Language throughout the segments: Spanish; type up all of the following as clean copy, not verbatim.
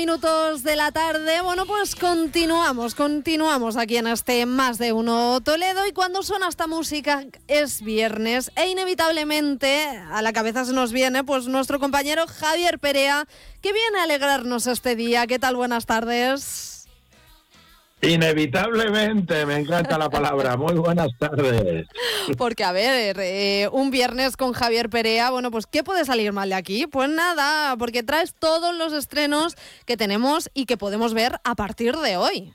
minutos de la tarde. Bueno, pues continuamos aquí en este Más de Uno Toledo, y cuando suena esta música es viernes e inevitablemente a la cabeza se nos viene pues nuestro compañero Javier Perea, que viene a alegrarnos este día. ¿Qué tal? Buenas tardes. Inevitablemente, me encanta la palabra. Muy buenas tardes. Porque, a ver, un viernes con Javier Perea, bueno, pues ¿qué puede salir mal de aquí? Pues nada, porque traes todos los estrenos que tenemos y que podemos ver a partir de hoy.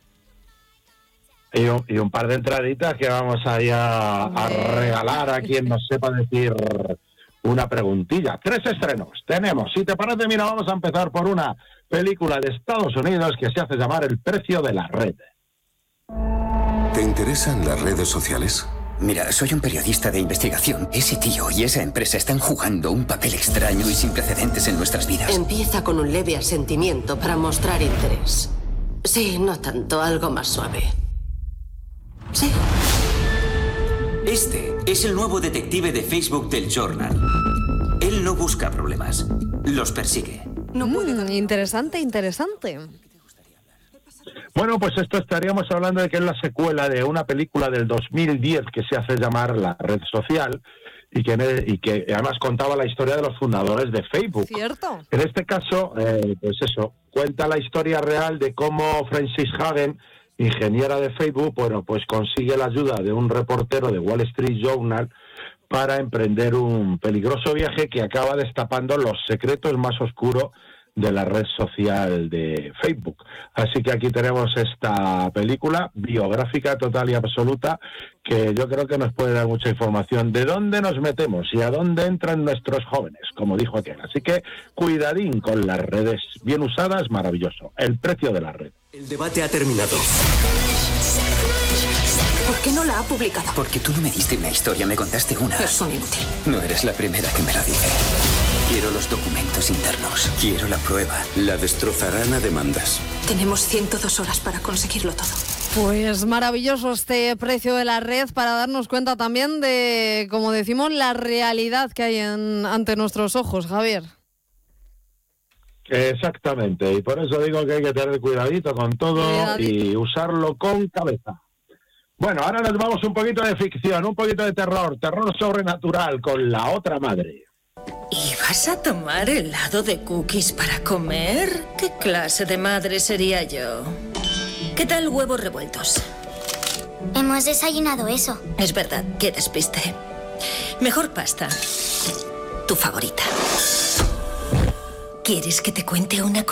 Y un par de entraditas que vamos ahí a regalar a quien nos sepa decir una preguntilla. 3 estrenos tenemos. Si te parece, mira, vamos a empezar por una película de Estados Unidos que se hace llamar El precio de la red. ¿Te interesan las redes sociales? Mira, soy un periodista de investigación. Ese tío y esa empresa están jugando un papel extraño y sin precedentes en nuestras vidas. Empieza con un leve asentimiento para mostrar interés. Sí, no tanto, algo más suave. Sí. Este es el nuevo detective de Facebook del Journal. Él no busca problemas, los persigue. Interesante. Bueno, pues esto estaríamos hablando de que es la secuela de una película del 2010 que se hace llamar La Red Social y que además contaba la historia de los fundadores de Facebook. ¿Cierto? En este caso, pues eso, cuenta la historia real de cómo Frances Hagen, ingeniera de Facebook, bueno, pues consigue la ayuda de un reportero de Wall Street Journal para emprender un peligroso viaje que acaba destapando los secretos más oscuros de la red social de Facebook. Así que aquí tenemos esta película biográfica total y absoluta que yo creo que nos puede dar mucha información de dónde nos metemos y a dónde entran nuestros jóvenes, como dijo aquel. Así que cuidadín con las redes, bien usadas, maravilloso. El precio de la red. El debate ha terminado. ¿Por qué no la ha publicado? Porque tú no me diste una historia, me contaste una. Es un inútil. No eres la primera que me la dice. Quiero los documentos internos. Quiero la prueba. La destrozarán a demandas. Tenemos 102 horas para conseguirlo todo. Pues maravilloso este precio de la red para darnos cuenta también de, como decimos, la realidad que hay ante nuestros ojos, Javier. Exactamente, y por eso digo que hay que tener cuidadito con todo y usarlo con cabeza. Bueno, ahora nos vamos un poquito de ficción, un poquito de terror sobrenatural con La Otra Madre. ¿Y vas a tomar helado de cookies para comer? ¿Qué clase de madre sería yo? ¿Qué tal huevos revueltos? Hemos desayunado eso. Es verdad, qué despiste. Mejor pasta. Tu favorita. ¿Quieres que te cuente una cosa?